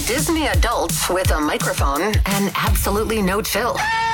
Disney adults with a microphone and absolutely no chill.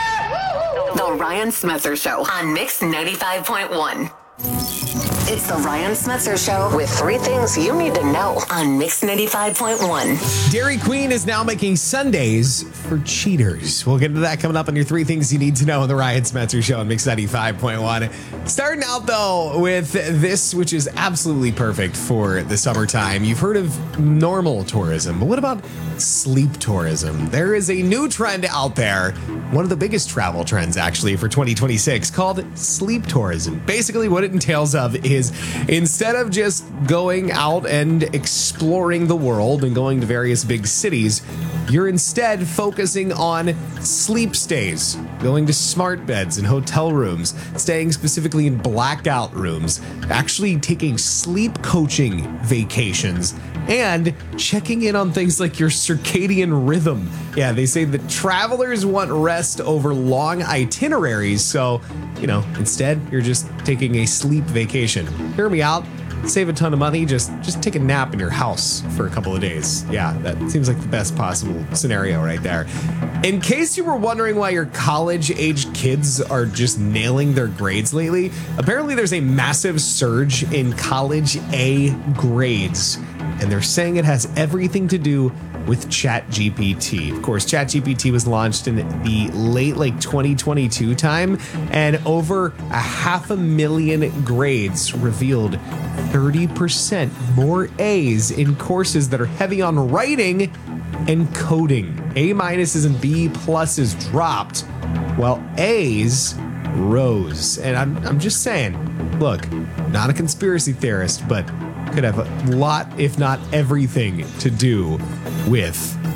The Ryan Smetzer Show on Mix 95.1. It's the Ryan Smetzer Show with 3 things you need to know on Mix 95.1. Dairy Queen is now making sundaes for cheaters. We'll get into that coming up on your 3 things you need to know on the Ryan Smetzer Show on Mix 95.1. Starting out, though, with this, which is absolutely perfect for the summertime. You've heard of normal tourism, but what about sleep tourism? There is a new trend out there, one of the biggest travel trends, actually, for 2026, called sleep tourism. Basically, what it entails of is instead of just going out and exploring the world and going to various big cities, you're instead focusing on sleep stays, going to smart beds and hotel rooms, staying specifically in blackout rooms, actually taking sleep coaching vacations, and checking in on things like your circadian rhythm. Yeah, they say that travelers want rest over long itineraries, so, instead you're just taking a sleep vacation. Hear me out. Save a ton of money. Just take a nap in your house for a couple of days. Yeah, that seems like the best possible scenario right there. In case you were wondering why your college-aged kids are just nailing their grades lately, apparently there's a massive surge in college A grades, and they're saying it has everything to do with ChatGPT. Of course, ChatGPT was launched in the late 2022 time, and over 500,000 grades revealed 30% more A's in courses that are heavy on writing and coding. A minuses and B pluses dropped, while A's rose. And I'm just saying, look, not a conspiracy theorist, but could have a lot, if not everything, to do with,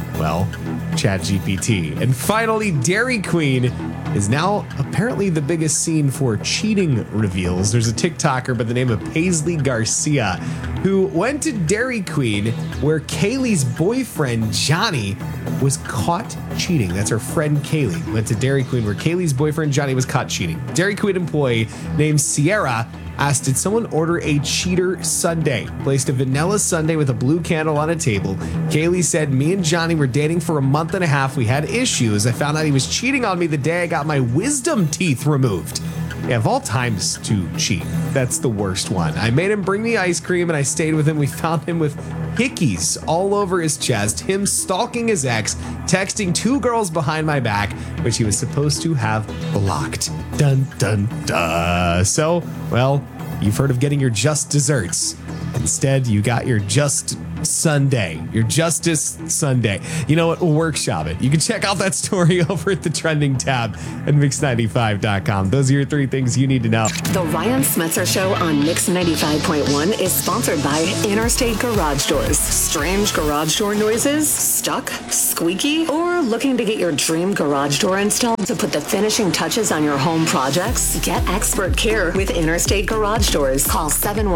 ChatGPT. And finally, Dairy Queen is now apparently the biggest scene for cheating reveals. There's a TikToker by the name of Paisley Garcia who went to Dairy Queen where Kaylee's boyfriend, Johnny, was caught cheating. That's her friend Kaylee. Went to Dairy Queen where Kaylee's boyfriend, Johnny, was caught cheating. Dairy Queen employee named Sierra asked, did someone order a cheater sundae? Placed a vanilla sundae with a blue candle on a table. Kaylee said, me and Johnny were dating for a month and a half. We had issues. I found out he was cheating on me the day I got my wisdom teeth removed. Yeah, of all times to cheat, that's the worst one. I made him bring me ice cream and I stayed with him. We found him with hickeys all over his chest, him stalking his ex, texting 2 girls behind my back, which he was supposed to have blocked. Dun, dun, dun. So, you've heard of getting your just desserts. Instead, you got your just Sunday, your Justice Sunday. You know what? We'll workshop it. You can check out that story over at the trending tab at Mix95.com. Those are your 3 things you need to know. The Ryan Smetzer Show on Mix 95.1 is sponsored by Interstate Garage Doors. Strange garage door noises? Stuck? Squeaky? Or looking to get your dream garage door installed to put the finishing touches on your home projects? Get expert care with Interstate Garage Doors. Call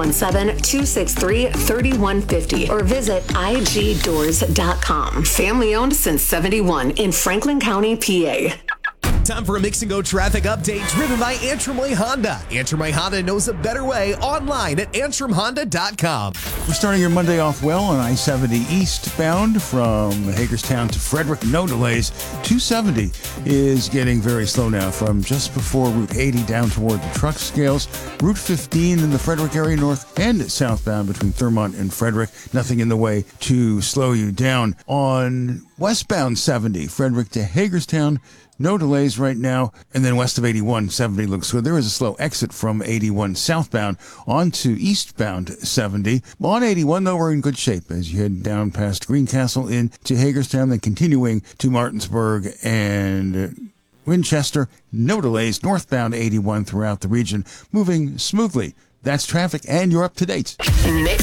717-263-3150 or visit igdoors.com. Family owned since 71 in Franklin County, PA. Time for a Mix and Go traffic update driven by Antrim Way Honda. Antrim Way Honda knows a better way online at antrimhonda.com. We're starting your Monday off well on I-70 eastbound from Hagerstown to Frederick. No delays. 270 is getting very slow now from just before Route 80 down toward the truck scales. Route 15 in the Frederick area north and southbound between Thurmont and Frederick. Nothing in the way to slow you down. On westbound 70, Frederick to Hagerstown, no delays right now. And then west of 81, 70 looks good. There is a slow exit from 81 southbound onto eastbound 70. On 81, though, we're in good shape as you head down past Greencastle into Hagerstown, then continuing to Martinsburg and Winchester. No delays. Northbound 81 throughout the region, moving smoothly. That's traffic, and you're up to date. Mix